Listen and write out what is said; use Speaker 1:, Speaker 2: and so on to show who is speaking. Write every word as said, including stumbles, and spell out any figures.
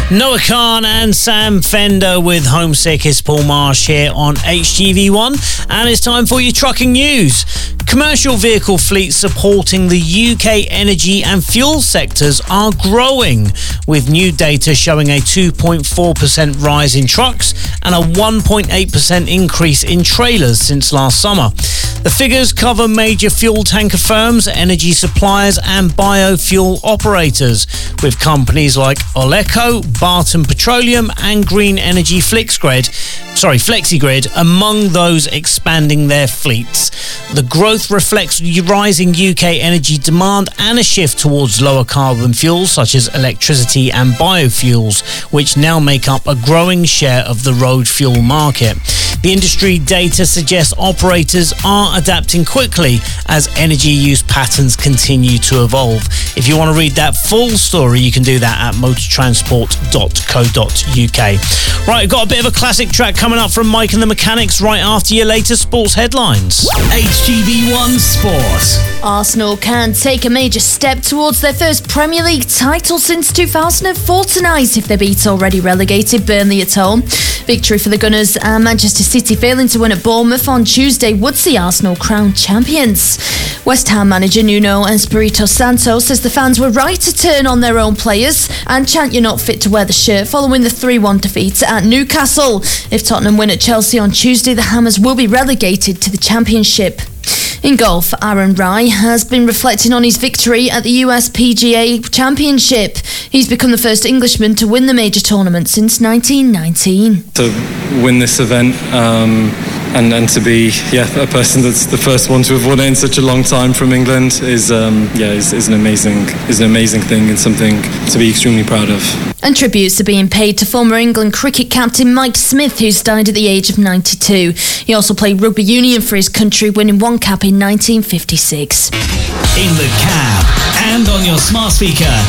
Speaker 1: Noah Khan and Sam Fender with Homesick. Is Paul Marsh here on H G V one, and it's time for your trucking news. Commercial vehicle fleets supporting the U K energy and fuel sectors are growing, with new data showing a two point four percent rise in trucks and a one point eight percent increase in trailers since last summer. The figures cover major fuel tanker firms, energy suppliers and biofuel operators, with companies like Oleco, Barton Petroleum and Green Energy FlexGrid, sorry, FlexiGrid among those expanding their fleets. The growth reflects rising U K energy demand and a shift towards lower carbon fuels such as electricity and biofuels, which now make up a growing share of the road fuel market. The industry data suggests operators are adapting quickly as energy use patterns continue to evolve. If you want to read that full story, you can do that at motor transport dot co dot U K. Right, I've got a bit of a classic track coming up from Mike and the Mechanics right after your latest sports headlines.
Speaker 2: H G V one Sport.
Speaker 3: Arsenal can take a major step towards their first Premier League title since two thousand four tonight if they beat already relegated Burnley at home. Victory for the Gunners and Manchester City failing to win at Bournemouth on Tuesday would see Arsenal crowned champions. West Ham manager Nuno Espirito Santo says the fans were right to turn on their own players and chant "You're not fit to wear the shirt" following the three one defeat at Newcastle. If Tottenham win at Chelsea on Tuesday, the Hammers will be relegated to the Championship. In golf, Aaron Rai has been reflecting on his victory at the U S P G A Championship. He's become the first Englishman to win the major tournament since nineteen nineteen.
Speaker 4: To win this event um, and, and to be yeah a person that's the first one to have won it in such a long time from England is um, yeah is, is an amazing is an amazing thing and something to be extremely proud of.
Speaker 3: And tributes are being paid to former England cricket captain Mike Smith, who's died at the age of ninety-two. He also played rugby union for his country, winning one cap in nineteen fifty-six.
Speaker 2: In the cab and on your smart speaker.